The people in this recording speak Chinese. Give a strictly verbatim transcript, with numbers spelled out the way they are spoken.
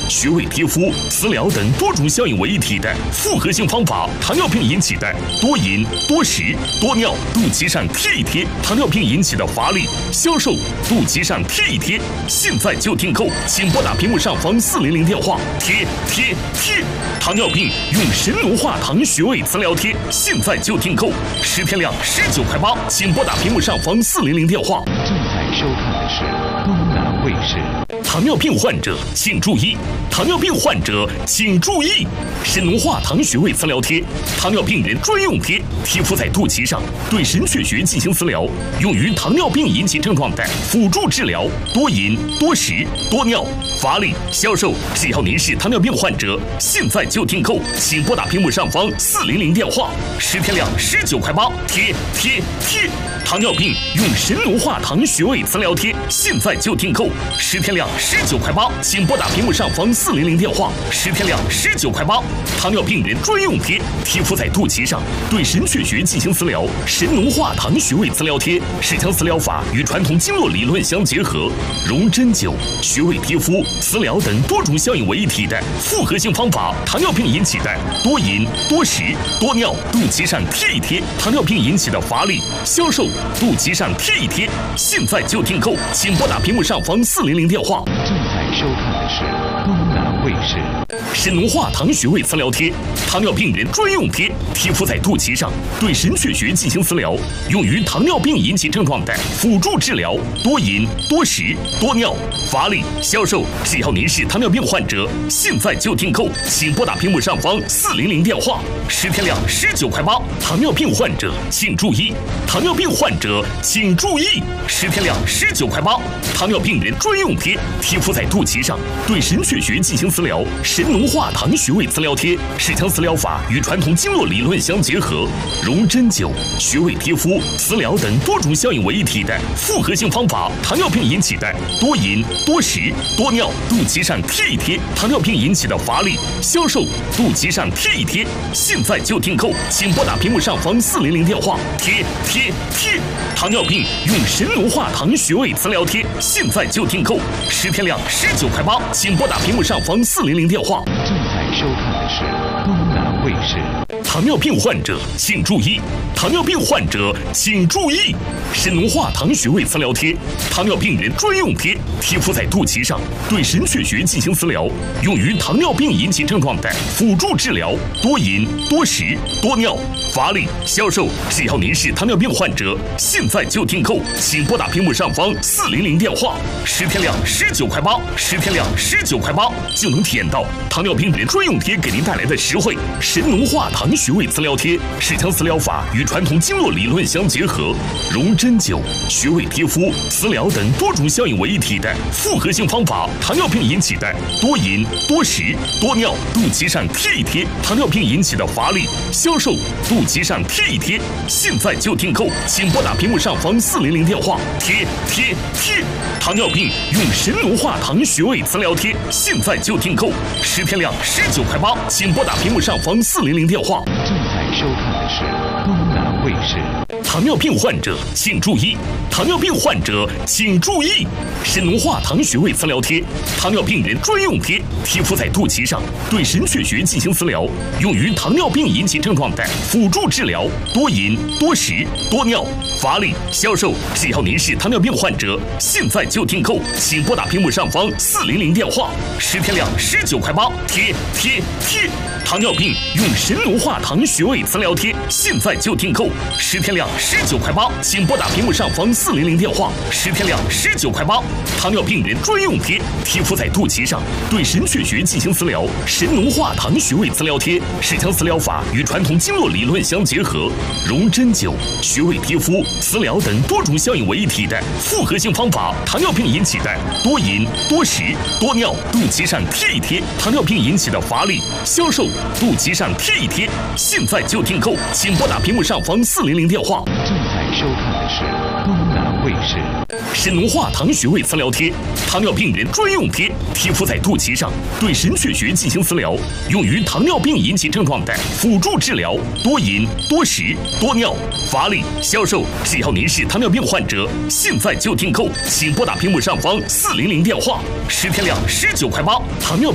穴位贴敷、磁疗等多种效应为一体的复合性方法。糖尿病引起的多饮、多食、多尿、肚脐上贴一贴；糖尿病引起的乏力、消瘦、肚脐上贴一贴。现在就订购，请拨打屏幕上方四零零电话，贴贴贴。糖尿病用神农化糖穴位磁疗贴，现在就订购，十天量十九块八，请拨打屏幕上方四零零电话。 正在收看的是东南卫视。 糖尿病患者请注意，糖尿病患者请注意，神农化糖穴位磁疗贴，糖尿病人专用贴，贴敷在肚脐上，对神阙穴进行磁疗，用于糖尿病引起症状的辅助治疗。多饮、多食、多尿、乏力、消瘦，只要您是糖尿病患者，现在就订购，请拨打屏幕上方四零零电话，十天量十九块八，贴贴贴。糖尿病用神农化糖穴位磁疗贴，现在就订购，十天量十九块八，请拨打屏幕上方四零零电话，十天量十九块八。糖尿病人专用贴，贴敷在肚脐上，对神阙穴进行磁疗。神农化糖穴位磁疗贴是将磁疗法与传统经络理论相结合，融针灸、穴位贴敷、磁疗等多种效应为一体的复合性方法。糖尿病引起的多饮、多食、多尿、肚脐上贴一贴；糖尿病引起的乏力、消瘦、肚脐上贴一贴。现在就订购，请拨打屏幕上方四零零电话。 正在收看的是东南卫视。 神农化糖穴位磁疗贴，糖尿病人专用贴，贴敷在肚脐上，对神阙穴进行磁疗，用于糖尿病引起症状的辅助治疗。多饮、多食、多尿、乏力、消瘦，只要您是糖尿病患者，现在就订购，请拨打屏幕上方四零零电话，十天量十九块八。糖尿病患者请注意，糖尿病患者请注意，十天量十九块八。糖尿病人专用贴，贴敷在肚脐上，对神阙穴进行磁疗。神农化糖穴位磁疗贴是将磁疗法与传统经络理论相结合，融针灸、穴位贴敷、磁疗等多种效应为一体的复合性方法。糖尿病引起的多饮、多食、多尿、肚脐上贴一贴；糖尿病引起的乏力、消瘦、肚脐上贴一贴。现在就订购，请拨打屏幕上方四零零电话，贴贴贴。糖尿病用神农化糖穴位磁疗贴，现在就订购，十天量十九块八，请拨打屏幕上方四零零电话。 正在收看的是东南卫视。 糖尿病患者请注意，糖尿病患者请注意，神农化糖穴位磁疗贴，糖尿病人专用贴，贴敷在肚脐上，对神阙穴进行磁疗，用于糖尿病引起症状的辅助治疗。多饮、多食、多尿、乏力、消瘦，只要您是糖尿病患者，现在就订购，请拨打屏幕上方四零零电话，十天量十九块八，十天量十九块八，就能体验到糖尿病人专用贴给您带来的实惠。神农化糖穴位磁疗贴是将磁疗法与传统经络理论相结合，融针灸、穴位贴敷、磁疗等多种效应为一体的复合性方法。糖尿病引起的多饮、多食、多尿、肚脐上贴一贴；糖尿病引起的乏力、消瘦、肚脐上贴一贴。现在就订购，请拨打屏幕上方四零零电话，贴贴贴。糖尿病用神农化糖穴位磁疗贴，现在就订购，十天量十九块八，请拨打屏幕上方四零零电话。 正在收看的是东南卫视。 糖尿病患者请注意，糖尿病患者请注意，神农化糖穴位磁疗贴，糖尿病人专用贴，贴敷在肚脐上，对神阙穴进行磁疗，用于糖尿病引起症状的辅助治疗。多饮、多食、多尿、乏力、消瘦，只要您是糖尿病患者，现在就订购，请拨打屏幕上方四零零电话，十天量十九块八，贴贴贴。糖尿病用神农化糖穴位磁疗贴，现在就订购，十天量十九块八，请拨打屏幕上方四零零电话，十天量十九块八。糖尿病人专用贴，贴敷在肚脐上，对神阙穴进行磁疗。神农化糖穴位磁疗贴是将磁疗法与传统经络理论相结合，融针灸、穴位贴敷、磁疗等多种效应为一体的复合性方法。糖尿病引起的多饮、多食、多尿、肚脐上贴一贴；糖尿病引起的乏力、消瘦、肚脐上贴一贴。现在就订购，请拨打屏幕上方四零零电话。 正在收看的是东南卫视。 神农化糖穴位磁疗贴，糖尿病人专用贴，贴敷在肚脐上，对神阙穴进行磁疗，用于糖尿病引起症状的辅助治疗。多饮、多食、多尿、乏力、消瘦，只要您是糖尿病患者，现在就订购，请拨打屏幕上方四零零电话，十天量十九块八。糖尿病